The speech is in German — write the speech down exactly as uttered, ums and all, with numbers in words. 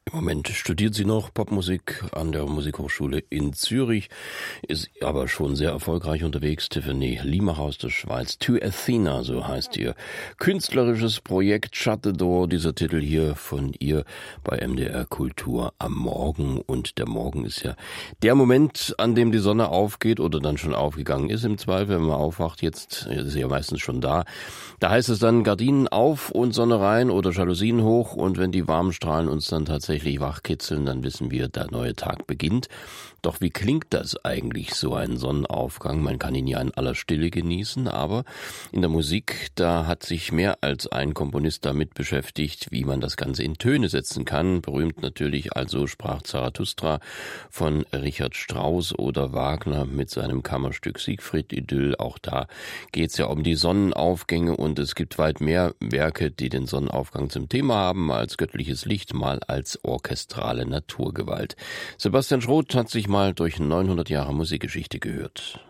Im Moment studiert sie noch Popmusik an der Musikhochschule in Zürich, ist aber schon sehr erfolgreich unterwegs. Tiffany Liemacher aus der Schweiz. To Athena, so heißt ihr künstlerisches Projekt. Shut the Door, dieser Titel hier von ihr bei M D R Kultur am Morgen. Und der Morgen ist ja der Moment, an dem die Sonne aufgeht oder dann schon aufgegangen ist im Zweifel, wenn man aufwacht. Jetzt ist sie ja meistens schon da. Da heißt es dann Gardinen auf und Sonne rein oder Jalousien hoch, und wenn die warmen Strahlen uns dann tatsächlich wachkitzeln, dann wissen wir, der neue Tag beginnt. Doch wie klingt das eigentlich, so ein Sonnenaufgang? Man kann ihn ja in aller Stille genießen, aber in der Musik, da hat sich mehr als ein Komponist damit beschäftigt, wie man das Ganze in Töne setzen kann. Berühmt natürlich also sprach Zarathustra von Richard Strauss oder Wagner mit seinem Kammerstück Siegfried-Idyll. Auch da geht es ja um die Sonnenaufgänge, und es gibt weit mehr Werke, die den Sonnenaufgang zum Thema haben, mal als göttliches Licht, mal als orchestrale Naturgewalt. Sebastian Schroth hat sich mal durch neunhundert Jahre Musikgeschichte gehört.